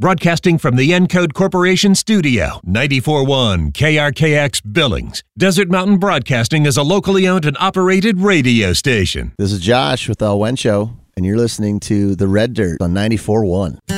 Broadcasting from the Encode Corporation studio, 94.1 KRKX Billings. Desert Mountain Broadcasting is a locally owned and operated radio station. This is Josh with Al Wen Show, and you're listening to The Red Dirt on 94.1.